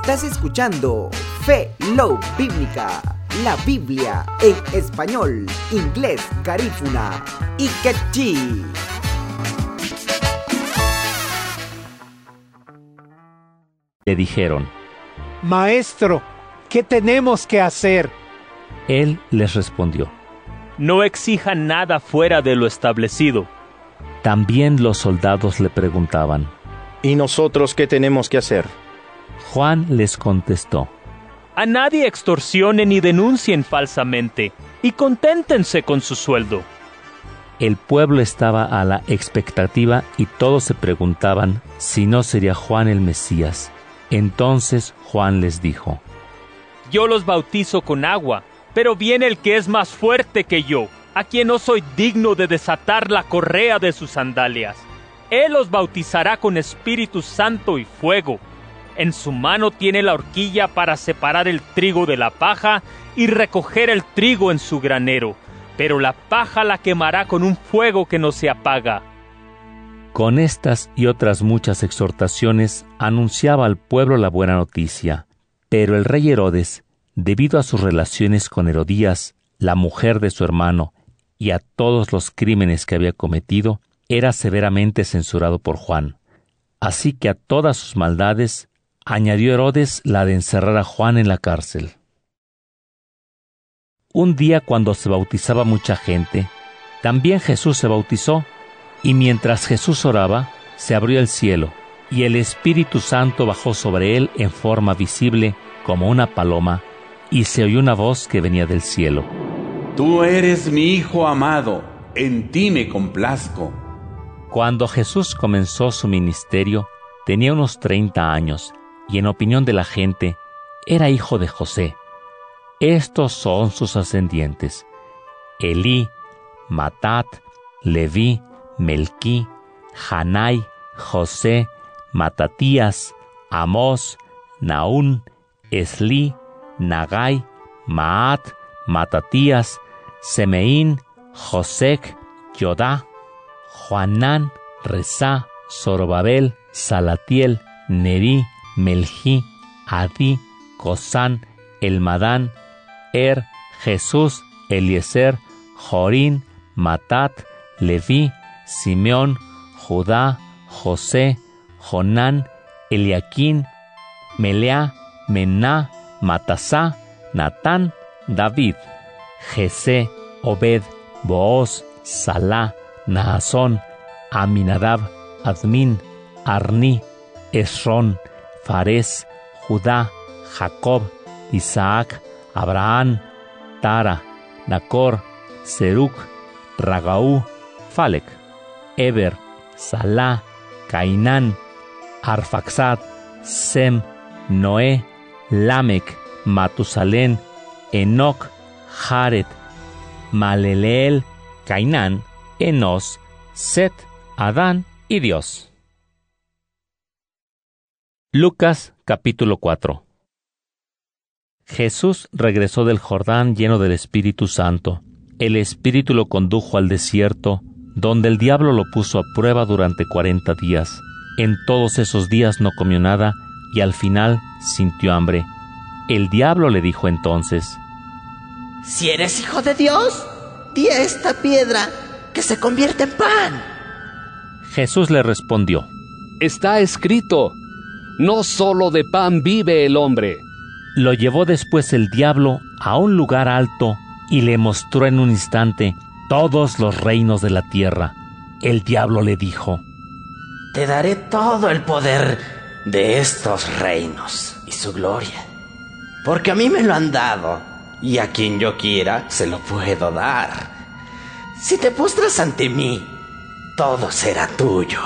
Estás escuchando Fe Love Bíblica, la Biblia en español, inglés, garífuna y quechí. Le dijeron: Maestro, ¿qué tenemos que hacer? Él les respondió: No exijan nada fuera de lo establecido. También los soldados le preguntaban: ¿Y nosotros qué tenemos que hacer? Juan les contestó: A nadie extorsionen ni denuncien falsamente, y conténtense con su sueldo. El pueblo estaba a la expectativa y todos se preguntaban si no sería Juan el Mesías. Entonces Juan les dijo: Yo los bautizo con agua, pero viene el que es más fuerte que yo, a quien no soy digno de desatar la correa de sus sandalias. Él los bautizará con Espíritu Santo y fuego. En su mano tiene la horquilla para separar el trigo de la paja y recoger el trigo en su granero, pero la paja la quemará con un fuego que no se apaga. Con estas y otras muchas exhortaciones anunciaba al pueblo la buena noticia. Pero el rey Herodes, debido a sus relaciones con Herodías, la mujer de su hermano, y a todos los crímenes que había cometido, era severamente censurado por Juan. Así que a todas sus maldades añadió Herodes la de encerrar a Juan en la cárcel. Un día, cuando se bautizaba mucha gente, también Jesús se bautizó, y mientras Jesús oraba, se abrió el cielo, y el Espíritu Santo bajó sobre él en forma visible como una paloma, y se oyó una voz que venía del cielo: Tú eres mi Hijo amado, en ti me complazco. Cuando Jesús comenzó su ministerio, tenía unos 30 años, y en opinión de la gente, era hijo de José. Estos son sus ascendientes: Elí, Matat, Leví, Melquí, Janai, José, Matatías, Amós, Naún, Esli, Nagai, Maat, Matatías, Semeín, Josec, Yodá, Joanán, Resá, Zorobabel, Salatiel, Nerí, Meljí, Adí, Cosán, Elmadán, Jesús, Eliezer, Jorín, Matat, Leví, Simeón, Judá, José, Jonán, Eliaquín, Melea, Mená, Matasá, Natán, David, Jesé, Obed, Booz, Salá, Naasón, Aminadab, Admín, Arní, Esrón, Farés, Judá, Jacob, Isaac, Abraham, Tara, Nacor, Seruc, Ragaú, Falec, Eber, Salá, Cainán, Arfaxad, Sem, Noé, Lamec, Matusalén, Enoc, Jared, Maleleel, Cainán, Enos, Set, Adán y Dios. Lucas capítulo 4. Jesús regresó del Jordán lleno del Espíritu Santo. El Espíritu lo condujo al desierto, donde el diablo lo puso a prueba durante 40 días. En todos esos días no comió nada y al final sintió hambre. El diablo le dijo entonces: Si eres hijo de Dios, di a esta piedra que se convierta en pan. Jesús le respondió: Está escrito, no solo de pan vive el hombre. Lo llevó después el diablo a un lugar alto y le mostró en un instante todos los reinos de la tierra. El diablo le dijo: Te daré todo el poder de estos reinos y su gloria, porque a mí me lo han dado, y a quien yo quiera se lo puedo dar. Si te postras ante mí, todo será tuyo.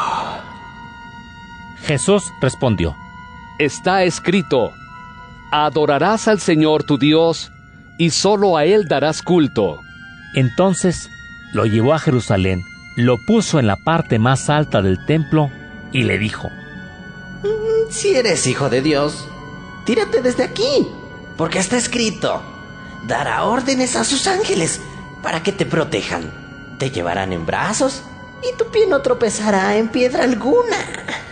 Jesús respondió: Está escrito, adorarás al Señor tu Dios, y solo a Él darás culto. Entonces lo llevó a Jerusalén, lo puso en la parte más alta del templo y le dijo: Si eres hijo de Dios, tírate desde aquí, porque está escrito, dará órdenes a sus ángeles para que te protejan. Te llevarán en brazos y tu pie no tropezará en piedra alguna.